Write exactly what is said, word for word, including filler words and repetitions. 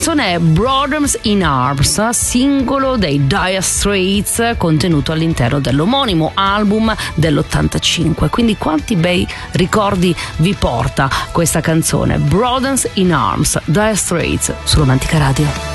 È Brothers in Arms, singolo dei Dire Straits contenuto all'interno dell'omonimo album dell'ottantacinque. Quindi quanti bei ricordi vi porta questa canzone, Brothers in Arms, Dire Straits, su Romantica Radio.